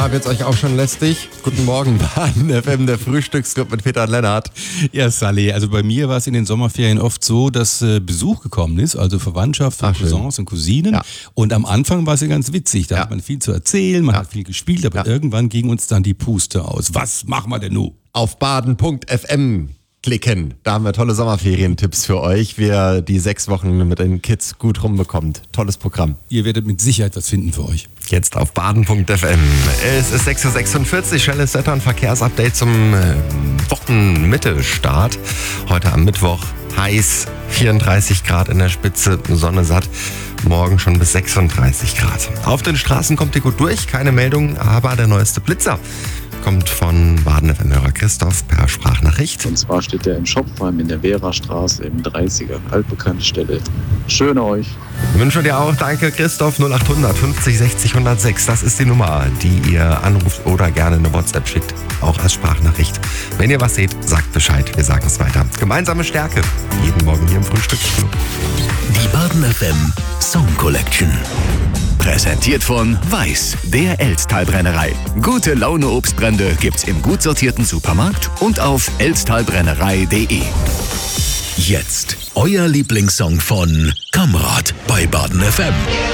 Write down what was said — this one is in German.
Na, wird's euch auch schon lästig? Guten Morgen, Baden FM, der Frühstücksclub mit Peter und Lennart. Ja, Sally, also bei mir war es in den Sommerferien oft so, dass Besuch gekommen ist, also Verwandtschaft und Cousins und Cousinen. Ja. Und am Anfang war es ja ganz witzig, da hat man viel zu erzählen, man hat viel gespielt, aber irgendwann ging uns dann die Puste aus. Was machen wir denn nun? Auf baden.fm klicken. Da haben wir tolle Sommerferientipps für euch, wie ihr die 6 Wochen mit den Kids gut rumbekommt. Tolles Programm. Ihr werdet mit Sicherheit was finden für euch. Jetzt auf baden.fm. Es ist 6.46 Uhr, schnelles Wetter- und Verkehrsupdate zum Wochenmittestart. Heute am Mittwoch heiß, 34 Grad in der Spitze, Sonne satt. Morgen schon bis 36 Grad. Auf den Straßen kommt ihr gut durch, keine Meldung, aber der neueste Blitzer kommt von Baden-FM-Hörer Christoph per Sprachnachricht. Und zwar steht der im Shop, vor allem in der Vera-Straße im 30er, altbekannte Stelle. Schöne euch. Wünsche dir auch, danke Christoph, 0800 50 60 106. Das ist die Nummer, die ihr anruft oder gerne eine WhatsApp schickt, auch als Sprachnachricht. Wenn ihr was seht, sagt Bescheid, wir sagen es weiter. Gemeinsame Stärke, jeden Morgen hier im Frühstücksclub. Die Baden FM Song Collection. Präsentiert von Weiß, der Elsttalbrennerei. Gute Laune Obstbrände gibt's im gut sortierten Supermarkt und auf elsttalbrennerei.de. Jetzt euer Lieblingssong von Kamrat bei Baden FM.